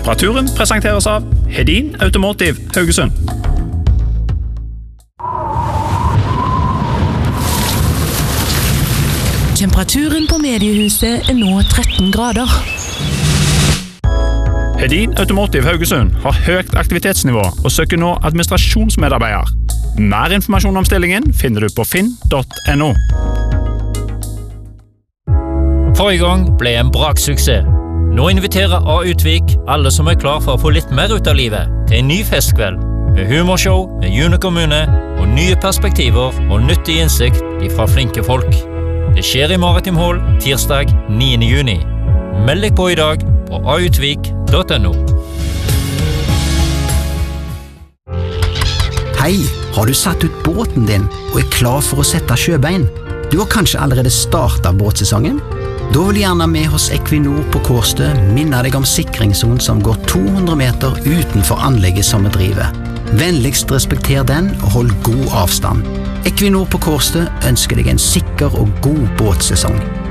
Temperaturen presenteres av Hedin Automotive Haugesund. Temperaturen på mediehuset nå 13 grader. Hedin Automotive Haugesund har høyt aktivitetsnivå og søker nå administrasjonsmedarbeider. Mer informasjon om stillingen finner du på finn.no. Forrige gang ble en braksuksess. Nå inviterer A. Utvik alle som klar for å få litt mer ut av livet til en ny festkveld med humorshow med June kommune og nye perspektiver og nyttig innsikt fra flinke folk. Det skjer i Maritim Hall tirsdag 9. juni. Meld deg på i dag på autvik.no. Hei, har du satt ut båten din og klar for å sette sjøbein? Du har kanskje allerede startet båtsesongen? Da vil gjerne vi hos Equinor på Kårstø minne deg om sikringszonen som går 200 meter utenfor anlegget som vi driver. Vennligst respekter den og hold god avstand. Equinor på Kårstø ønsker deg en sikker og god båtsesong.